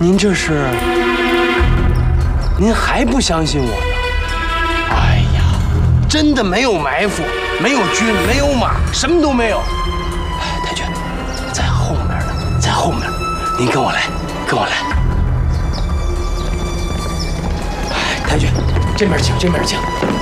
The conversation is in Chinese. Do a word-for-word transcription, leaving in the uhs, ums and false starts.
您这是？您还不相信我呢？哎呀，真的没有埋伏，没有军，没有马，什么都没有。哎，太君，在后面呢，在后面。您跟我来，跟我来。哎，太君，这边请，这边请。